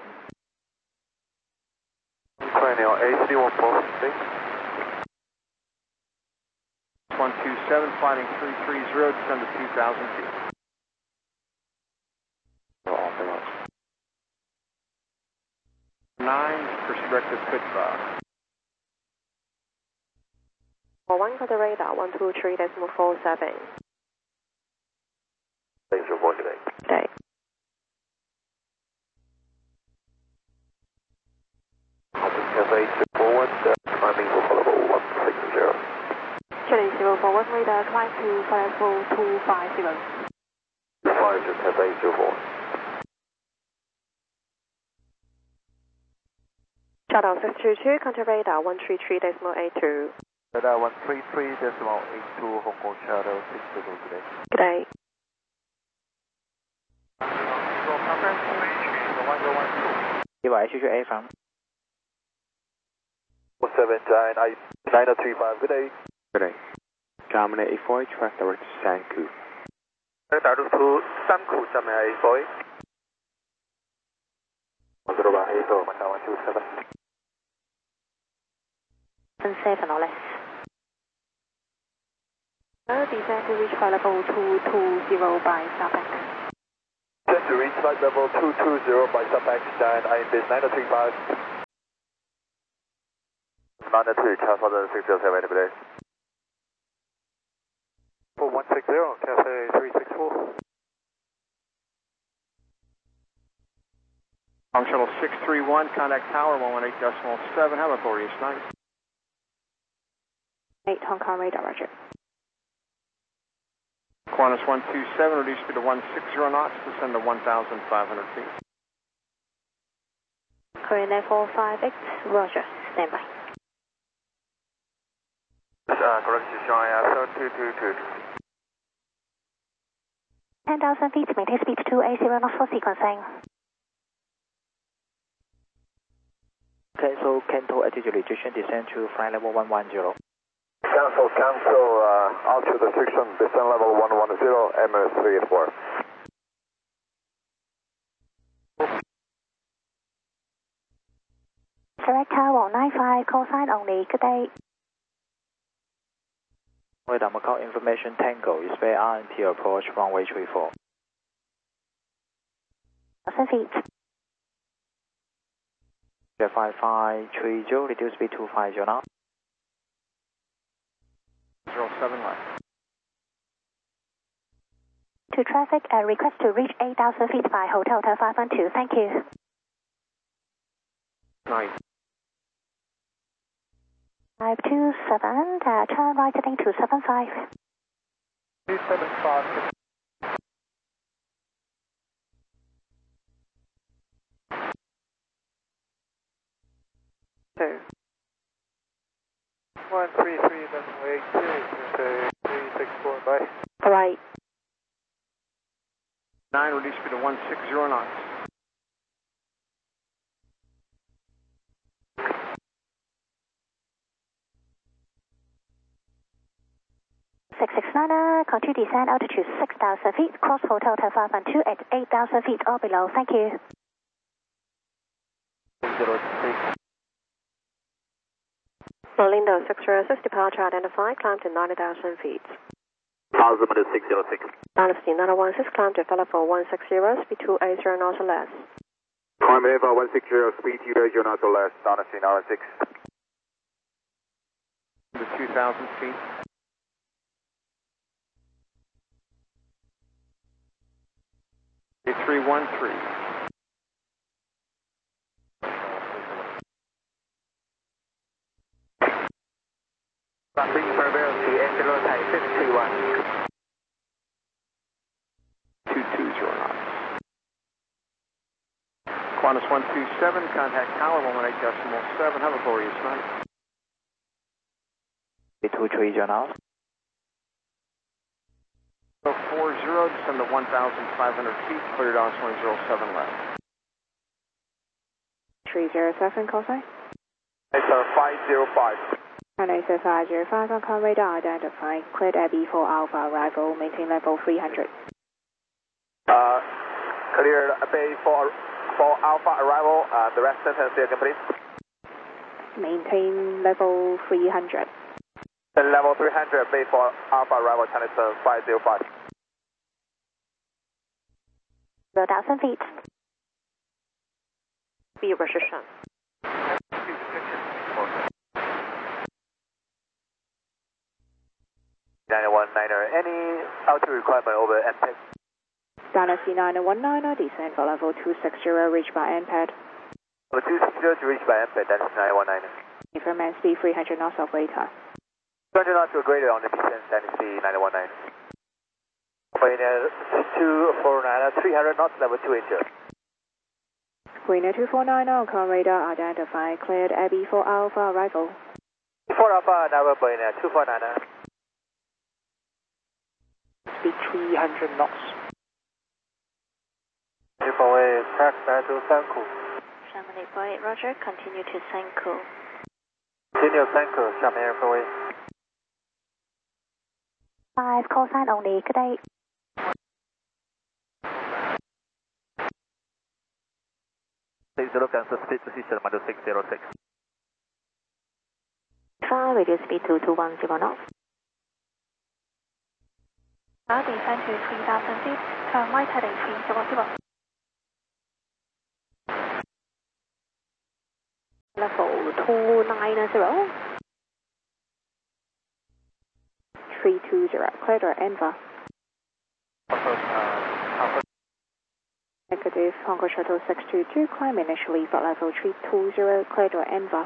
S2: Cranial eight three one four, six.
S9: one two seven, flying three three zero, descend to two thousand feet. nine, prospective pitch bar.
S4: For one, contact radar one two three decimal four seven.
S5: Thanks for working today.
S4: Day.
S5: Cathay zero four one, climbing for level one six zero.
S4: Chile zero four one, radar climb to flight level two five zero.
S5: five to Cathay zero four.
S4: Shadow six two two, contact radar one three three decimal eight two.
S2: Radar one three three decimal eight two, Hong Kong Shadow six two two, today.
S4: Good day.
S3: Eva eight three eight from.
S2: seven nine nine three five, good day.
S10: Good day. Xiamen Air eight four, track direct to Sanku.
S2: Radar to Sanku, Xiamen Air eight four. one zero by Hazel, Macau one two seven.
S8: Seven or less.
S4: Descend to reach flight level two two zero by Southbank.
S2: to reach flight level two two zero by SubX, and I am base nine three five. nine three, California six zero seven, good day. four one six zero, Cathay three six four.
S9: Hong Shuttle six three one, contact tower one one eight decimal seven, have authority is nine.
S8: eight Hong Kong radar, roger.
S9: Qantas one two seven, reduce speed to one sixty knots, descend to one thousand five hundred feet.
S4: Korean Air four five X, roger, stand by.
S2: Uh, correction showing uh, seven two two two.
S4: ten thousand feet, maintain speed two eighty knots for sequencing.
S3: Okay, so cancel altitude reduction, descend to flight level one one zero.
S2: Cancel, cancel, uh, altitude restriction, descent level one one zero, Emirates three eight four.
S4: Direct tower one nine five, call sign only, good day.
S3: Radar Macau information Tango, is by R and T approach runway three four.
S4: one thousand feet.
S3: five five three zero, reduce speed two five zero now.
S9: zero seven left.
S4: To traffic, uh, request to reach eight thousand feet by Hotel Hotel five one two, thank you.
S9: nine.
S4: five two seven, uh, turn right heading two seven five.
S2: two seven five.
S4: Two.
S2: one three three decimal eight two, three six four, bye.
S4: Right.
S9: nine, reduce speed to one sixty knots.
S4: six six nine, uh, continue descend altitude six thousand feet, cross Hotel Hotel five one two at eight thousand feet or below, thank you.
S3: zero six.
S4: Lindo six zero six, departure identified, climb to ninety thousand feet.
S2: Altimeter six zero six.
S4: Dynasty nine one six, climb to Falafel one six zero, speed two eighty knots or less.
S2: Climb Eva one six zero, speed two eighty knots or less, Dynasty nine one six.
S9: To two thousand feet. three one three.
S7: Big Barbell to Angelo Thai six three one.
S9: two two zero knots. Qantas one two seven, contact tower one one eight decimal seven, have authority is nine.
S3: two three zero now.
S9: four zero, descend to one thousand five hundred feet, cleared on one zero seven left.
S8: three zero seven, call sign.
S2: It's a five zero five.
S8: And I said five zero five, Hong Kong radar identified, cleared Abbey for Alpha arrival, maintain level three hundred.
S2: Uh, cleared Bay for, for Alpha arrival, uh, the rest sentence there, please.
S8: Maintain level three hundred.
S2: And level three hundred, Bay for Alpha arrival, Chinese uh, five zero five.
S4: one thousand feet. Be restriction.
S2: nine one niner, any altitude requirement over M P E D?
S8: Dynasty nine one nine, descend for level two six zero, reach by M P E D.
S2: Level two six zero to reach by M P E D, Dynasty nine one niner.
S8: Information speed three hundred knots of radar.
S2: two hundred knots to greater on the descent, Dynasty nine one niner. Pioneer two four nine, three hundred knots, level two eighty.
S8: Greener two four nine, Hong Kong radar identified, cleared Abbey for Alpha arrival.
S2: four Alpha, now Pioneer two four nine.
S3: Speed three hundred knots.
S2: Newfoundland, track back to Sanku.
S4: Sherman eight four eight, roger, continue to Sanku.
S2: Continue Sanku, Sherman eight four eight.
S4: five, call sign only, good day.
S7: six zero, cancel speed position, Mando six zero six.
S4: five, reduce speed to two one zero knots. Now descend to three thousand feet, turn right heading three zero zero.
S8: Level two nine zero. three two zero, clear door Enva. Negative, Hong Kong Shuttle six two two, climb initially for level three two zero, clear door Enva.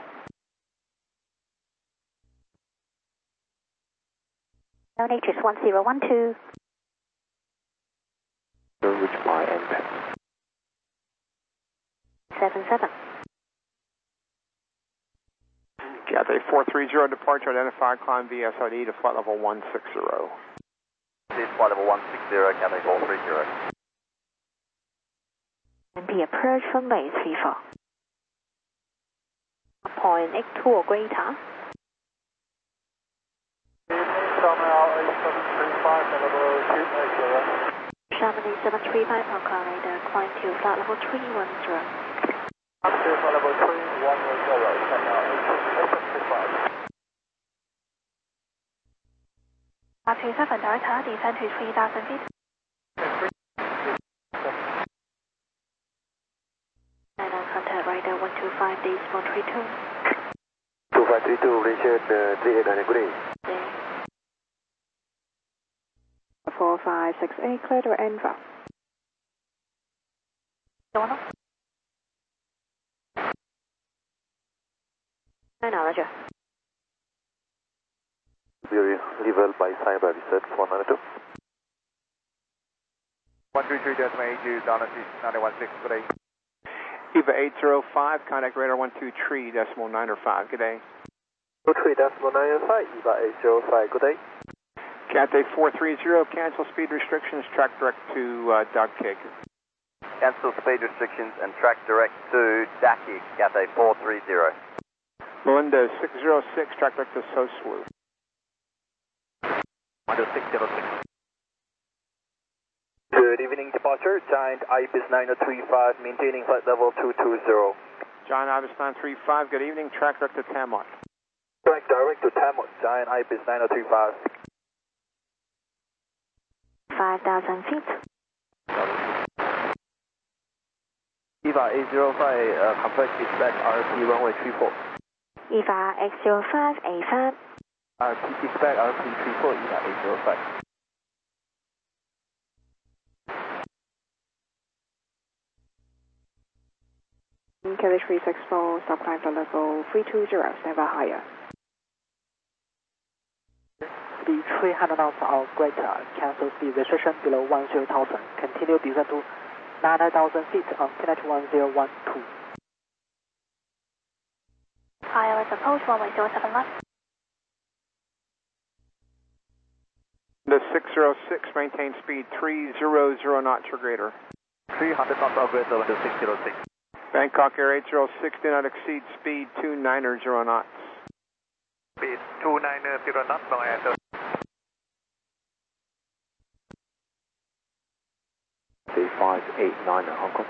S4: Natures one zero one two.
S5: Reach by N P A D.
S4: seven seven.
S9: Cathay four three zero, departure identified, climb V S I D to flight level one six zero.
S7: This is flight level one six zero, Cathay four three zero.
S4: And be approach from base three four. Point X two or greater. Chamonix seven three five, Hong Kong radar, climb to flight level three one zero.
S2: Flight level three one zero,
S4: five two seven, director, descend to three thousand feet. And on contact radar one two five, decimal three two.
S5: two five three two, Richard uh, three eight nine, good day.
S8: four five six eight, clear door Enva.
S4: Nine, Roger.
S5: Level by cyber reset four nine two.
S11: one three three, decimal eight two, Donna nine one six, good day.
S9: EVA eight zero five, contact radar one two three, decimal nine five, good day.
S5: two three decimal nine five, EVA eight zero five, good day.
S9: Cathay four three zero, cancel speed restrictions, track direct to uh, Doug Cig.
S7: Cancel speed restrictions and track direct to Daki, Cathay four three zero.
S9: Melinda six zero six, track direct to Soslu.
S7: one six zero six.
S2: Good evening, departure, Giant Ibis nine three five, maintaining flight level two two zero.
S9: John Ibis nine three five, good evening, track direct to Tamot.
S2: Track direct to Tamot, Giant Ibis nine three five.
S4: five thousand feet.
S5: EVA eight zero five, uh, complex dispatch R P runway three four.
S4: EVA X zero five, A five.
S5: R P dispatch R P three four, EVA eight zero five.
S8: Kelly three six four, stop climb for level three two zero, stand by higher.
S3: Speed three hundred knots or greater, cancel speed restriction below one zero thousand, continue descent to nine thousand feet on T N H one zero one two.
S4: Higher is approach, runway zero seven left.
S9: The six zero six, maintain speed three hundred knots or greater.
S7: three hundred knots or greater, window six zero six.
S9: Bangkok Air eight zero six, do not exceed speed two nine zero knots.
S2: Speed two nine zero knots, long answer.
S5: five eight nine, Hong Kong.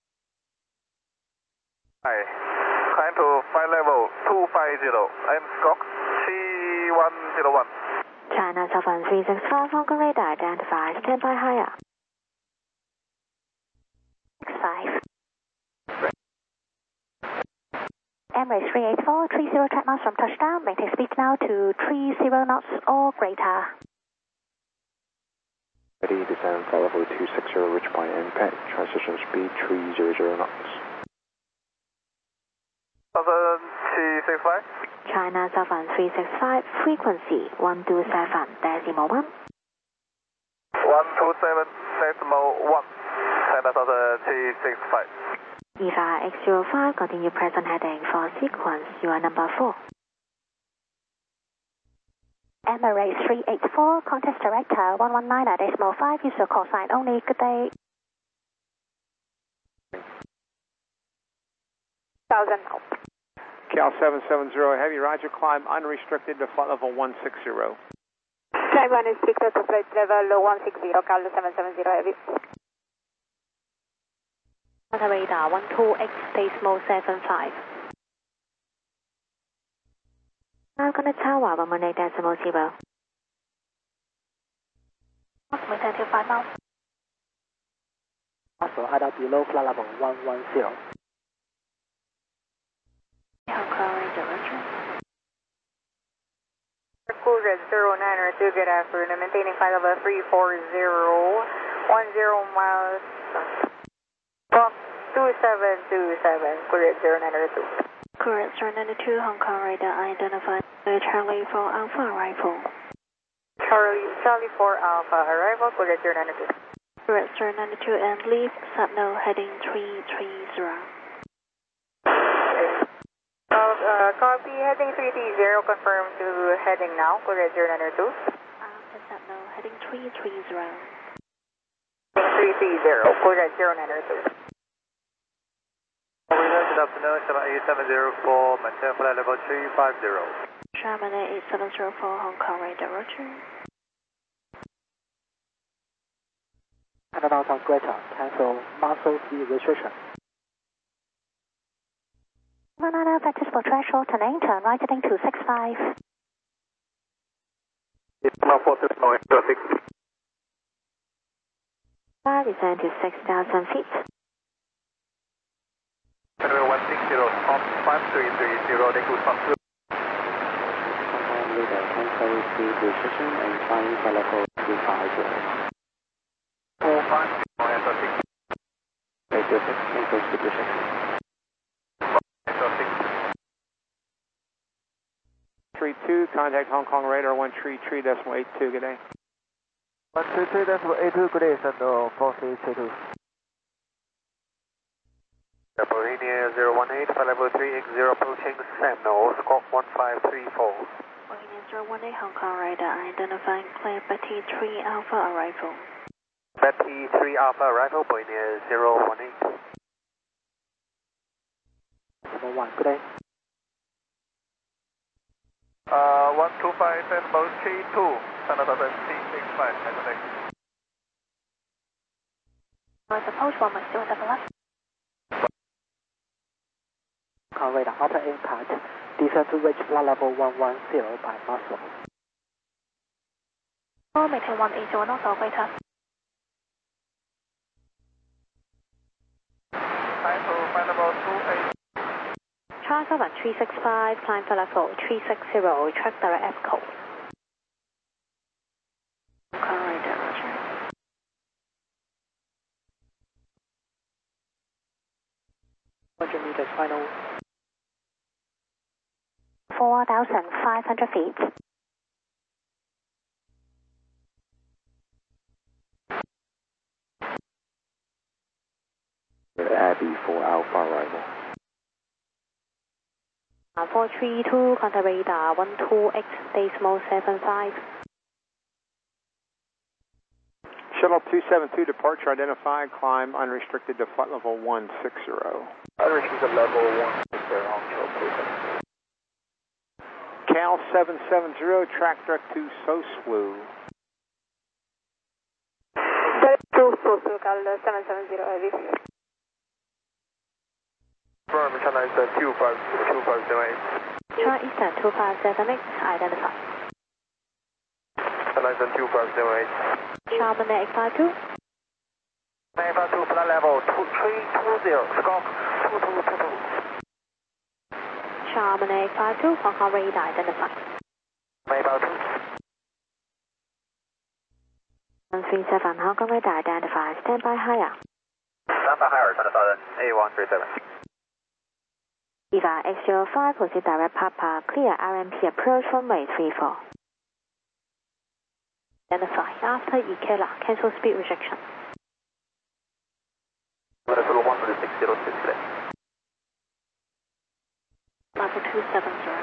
S2: Hi, climb to flight level two five zero, I'm Scott three one zero one.
S4: China Southern three six five, Hong Kong radar, identified, stand by higher. six five. Emirates three eight four, three zero track knots from touchdown, maintain speed now to three zero knots or greater.
S5: Ready, descend flight level two six zero, reach by N P A D, transition speed three hundred knots.
S2: Southern three six five.
S4: China Southern three six five, frequency one two seven decimal one.
S2: one two seven decimal one, China Southern three six five.
S4: EVA X zero five, continue present heading for sequence, you are number four. Emirates three eight four, contact director one one nine decimal five, user call sign only, good day.
S6: Thousand.
S9: Cal seven seven zero, heavy roger, climb unrestricted to flight level one six zero.
S6: Climb unrestricted to flight level one six zero, Cal seven seven zero heavy.
S4: On radar one two X decimal seven five. Now gonna tower one one eight decimal zero. Maintain till five miles.
S3: Also, either below flight level one one zero.
S8: direction.
S6: Coolred zero nine two, good afternoon. Maintaining flight level three four zero, one zero miles. Fox two seven two seven, Coolred zero nine two.
S8: Coolred zero nine two, Hong Kong radar identified. Charlie for Alpha arrival.
S6: Charlie, Charlie for Alpha arrival, Coolred zero nine two.
S8: Coolred zero nine two and leave Subno heading three three zero.
S6: Uh, uh, copy, heading three three zero, confirm to heading now, Coolred zero nine two.
S8: Alpha Subno heading three three zero.
S6: three three zero, Coolred zero nine two.
S2: Good afternoon, Sharman eight seven zero four, maintain flight level three five zero.
S8: Sharman eight seven zero four, Hong Kong radar, roger.
S3: And now on Greater, cancel muscle speed restriction.
S8: One nine vectors for threshold, turning, turn right heading two six five.
S2: It's now four six nine, six.
S8: Five descend to six thousand feet.
S2: Runway one six zero, top five three three zero, they could come through.
S10: Radar cancel speed restriction and flying flight level three five zero.
S2: four five zero, enter six.
S10: Radio six, cancel speed restriction.
S2: Enter six.
S9: three two, contact Hong Kong radar one three three decimal eight two, good day.
S2: one three three decimal eight two, good day, send four three three two. Bohemia zero one eight, flight level three X zero approaching Sentinel, squawk one five three four.
S8: Bohemia zero one eight, Hong Kong radar identifying clear Betty three Alpha arrival.
S2: Betty three Alpha arrival, Bohemia zero one eight.
S3: Number one, good day.
S2: Uh, one two five, Sentinel three two, Canada C six five, good day.
S8: Noise approach one must still double up.
S3: Hong Kong radar after impact, descend to reach flight level one one zero by muscle.
S8: Oh, maintain one eight zero knots, all Greater.
S2: Time to flight level two eight.
S8: Charles seven three six five, climb flight level three six zero, track direct F code. Hong Kong radar, roger.
S3: one hundred meters final.
S8: four thousand five hundred feet.
S10: Abbey for Alpha arrival.
S8: four three two, contact radar one two X decimal seven five.
S9: Shuttle two seven two, departure identified, climb unrestricted to flight level one six zero.
S2: Unrestricted level one six zero, onshore, please.
S9: Cal seven seven zero, track direct to Soslu.
S6: Direct to Soslu, Cal seven seven zero, heavy.
S2: Confirm, China Eastern two five two five seven eight.
S8: China Eastern two five seven eight, identified.
S2: China Eastern two five seven eight.
S8: Charman eight five two.
S2: nine five two, flight level two three two zero, squawk two two two two.
S8: Charman eight five two, Hong Kong radar identified.
S2: nine five two.
S8: one three seven, Hong Kong radar identified, stand by higher.
S2: Stand by higher, China Southern A one three seven.
S8: Eva X zero five, proceed direct Papa, clear R M P approach runway three four. Identify after E K L A, cancel speed restriction.
S2: Level one six zero six.
S8: Level two seven zero.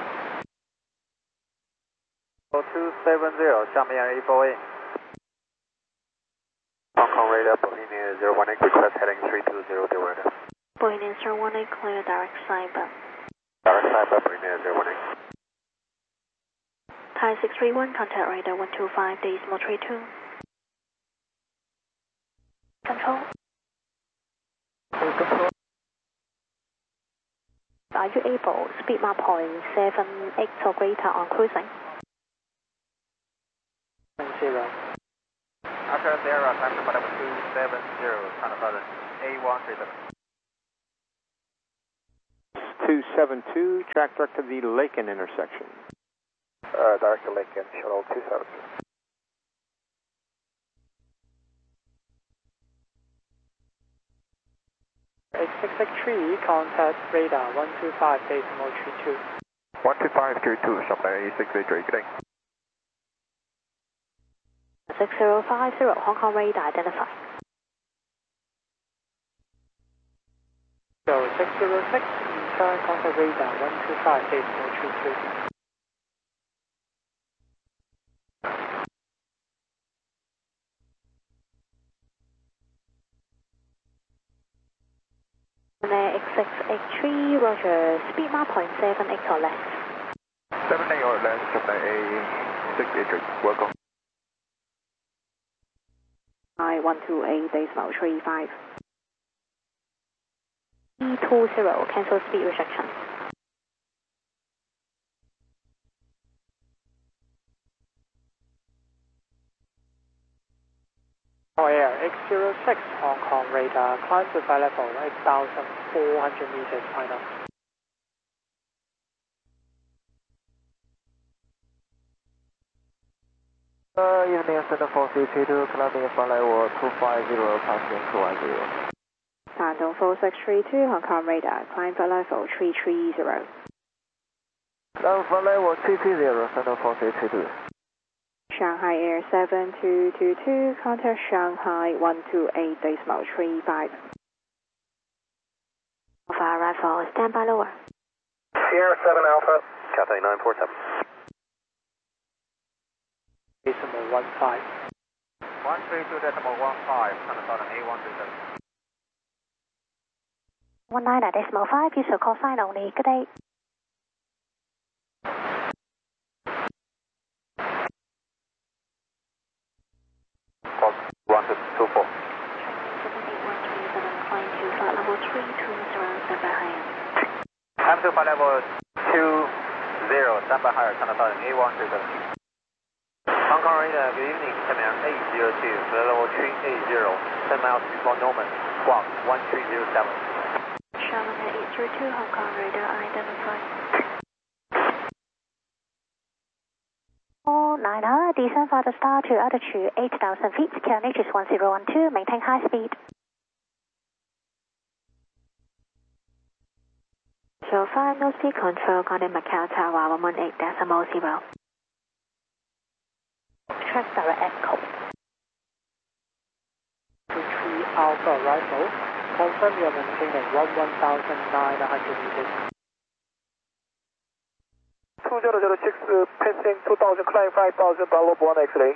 S2: two seven zero, Xiamen eight four eight. Hong Kong radar, Bohemia zero one eight, request heading three two zero, dear.
S8: Bohemia zero one eight, clear direct cyber.
S2: Direct cyber, Bohemia zero one eight.
S8: Thai six three one, contact radar one two five, decimal three two. Control.
S2: Control.
S8: Are you able, speed mark point seven eight or greater on cruising?
S3: Zero.
S2: After zero, time to flight level two seven zero, China Southern A one three seven.
S9: two seven two, track direct to the Laken intersection.
S2: Uh, direct to Laken, shuttle two seven two.
S3: eight six six three, contact radar one two five decimal three two.
S2: one two five three two, Champagne eight six eight three, good day.
S8: six zero five zero, Hong Kong radar identified.
S3: So six zero six, return contact radar one two five decimal three two.
S8: X six eight three, roger, speed mark point seven eight or less.
S2: seven eight or less, Champagne eight six eight three, welcome.
S8: I one two eight decimal three five. E two zero, cancel speed restriction.
S3: Oh Air X zero six, Hong Kong radar, climb to flight level eight thousand four hundred meters final.
S12: Uh, evening Center four three two two, climbing flight level two five zero, passing two one zero.
S8: Shandong four six three two, Hong Kong radar, climb flight level three three zero.
S12: Climb flight level three three zero, Center four three two two.
S8: Shanghai Air seven two two two, contact Shanghai one two eight decimal three five. Alpha arrival, stand by lower.
S2: Sierra seven Alpha, Cathay nine four seven.
S3: Decimal one five.
S11: one three two decimal one five, Canada A one two seven.
S8: one nine decimal five, use your call sign only, good day.
S2: one two four.
S8: seven eight one three seven, climb to flight level three two zero, stand by higher.
S11: Climb to flight level two zero, stand by higher, Canada A one two seven. Hong Kong radar, good evening, command eight zero two, flight level three eight zero, ten miles before Norman, squawk one three zero seven.
S8: Shanghai eight zero two, Hong Kong radar identified. four niner, descend for the star to altitude eight thousand feet, Q N H is one zero one two, maintain high speed. So five, no speed control, contact Macau Tower one one eight decimal zero. Track direct echo.
S3: two three Alpha arrival, confirm you are maintaining one one thousand nine hundred meters.
S2: two zero zero six, uh, passing two thousand, climb five thousand, Bravo one X-ray.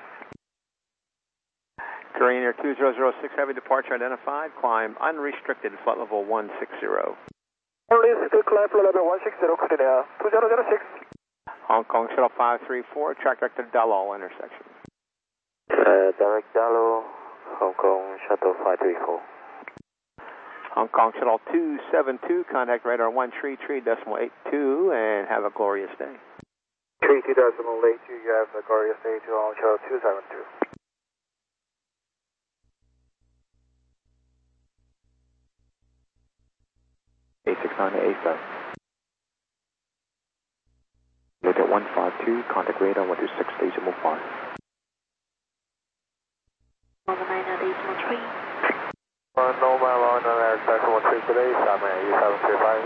S9: Korean Air two zero zero six, heavy departure identified, climb unrestricted, flight level one six zero.
S2: Unrestricted, climb flight level one six zero, Korean Air two zero zero six.
S9: Hong Kong Shuttle five three four, track direct to Dallo intersection.
S12: Uh, direct Dallo, Hong Kong Shuttle five three four.
S9: Hong Kong Shuttle two seven two, contact radar one three three decimal eight two, and have a glorious day.
S2: three two decimal eight two, you have a glorious day to Hong Shuttle two seven two.
S5: eight six nine eight seven. Look at one five two, contact radar one two six decimal five.
S8: one nine decimal three.
S2: Uh, normal on an air decimal three today, Shanghai eight seven three five.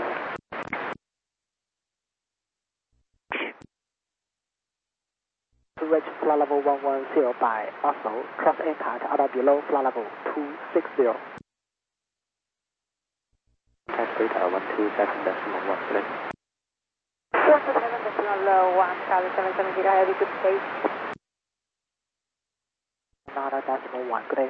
S3: To reach flight level one one zero by Muscle, cross impact at or below flight level two six zero.
S5: Contact radar one two seven decimal one three.
S6: one two seven decimal one, Charlie seven seven zero, have a good day.
S3: Nada decimal one, good day.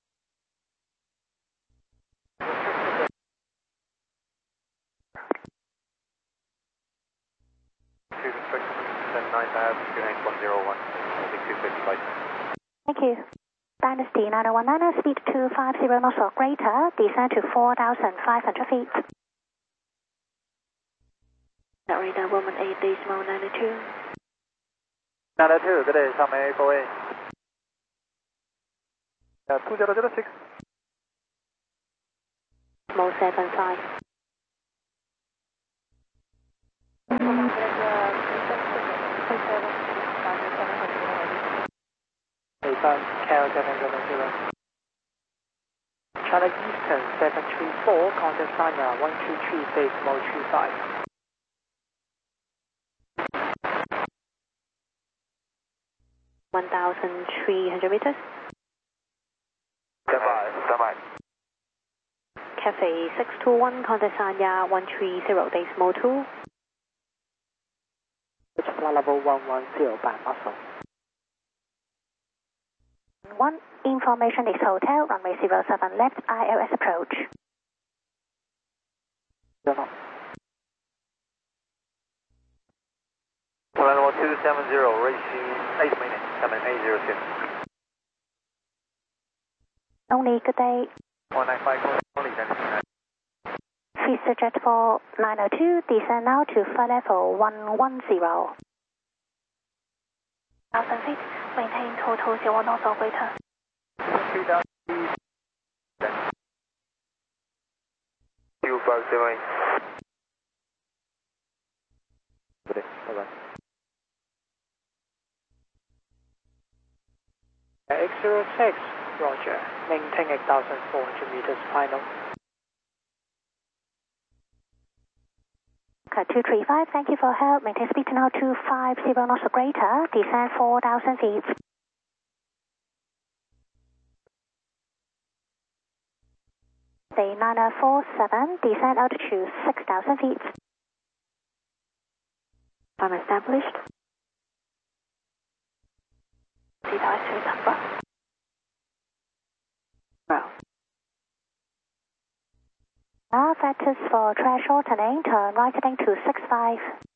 S11: nine tab, Q N H one zero one, holding two fifty by.
S8: Thank you. Dynasty nine one nine, speed two five zero knots or greater, descend to four thousand five hundred feet. Radar one eight decimal ninety-two.
S2: ninety-two, good day, Shanghai eight four eight. Uh, two zero zero six.
S8: Mo seven five.
S3: confirm, Cal seven seven zero. China Eastern seven three four, contact Sanya one two three, decimal two five.
S8: one thousand three hundred meters.
S2: Stand by, stand by.
S8: Cafe six two one, contact Sanya one three zero, decimal two.
S3: Which flight level one one zero by muscle.
S8: One, information is hotel, runway zero seven left, I L S approach.
S3: Zero.
S11: Flight level two seven zero, reaching eight minutes, coming eight zero two.
S8: Only good day.
S11: one nine five, only then.
S8: Visa jet for nine oh two, descend now to flight level one one zero. one thousand feet, maintain total zero knots operator.
S2: three thousand. two five seven.
S12: Good day, bye bye.
S3: X zero six, Roger. Maintain eight thousand four hundred meters final.
S8: two three five, thank you for help. Maintain speed now two five zero knots or greater. Descend four thousand feet. Say nine oh four seven, descend altitude six thousand feet. Time established. Seat altitude number. Well. Now factors for threshold turning, turn right heading to six five.